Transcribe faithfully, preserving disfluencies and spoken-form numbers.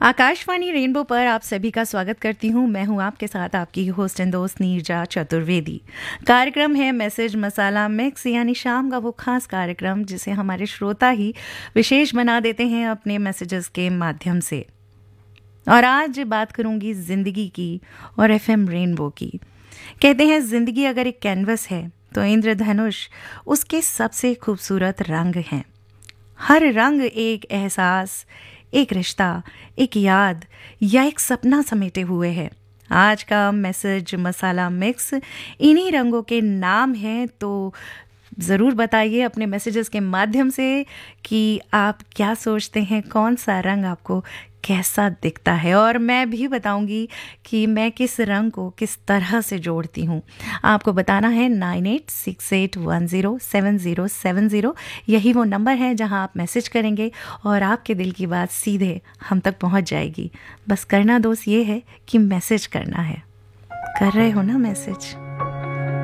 Akashvani rainbow पर आप सभी का स्वागत करती हूँ। मैं हूँ आपके साथ आपकी होस्ट एंड दोस्त नीरजा चतुर्वेदी। कार्यक्रम है मैसेज मसाला मिक्स, यानी शाम का वो खास कार्यक्रम जिसे हमारे श्रोता ही विशेष बना देते हैं अपने मैसेजेस के माध्यम से। और आज बात करूँगी ज़िंदगी की और एफएम रेनबो की। कहते हैं ज़िंदगी अगर एक कैनवस है तो इंद्रधनुष उसके सबसे खूबसूरत रंग हैं। हर रंग एक एहसास, एक रिश्ता, एक याद या एक सपना समेटे हुए है। आज का मैसेज मसाला मिक्स इन्हीं रंगों के नाम हैं, तो ज़रूर बताइए अपने मैसेजेस के माध्यम से कि आप क्या सोचते हैं, कौन सा रंग आपको कैसा दिखता है। और मैं भी बताऊंगी कि मैं किस रंग को किस तरह से जोड़ती हूँ। आपको बताना है nine eight six eight one zero seven zero seven zero, यही वो नंबर है जहाँ आप मैसेज करेंगे और आपके दिल की बात सीधे हम तक पहुँच जाएगी। बस करना दोस्त ये है कि मैसेज करना है। कर रहे हो ना मैसेज?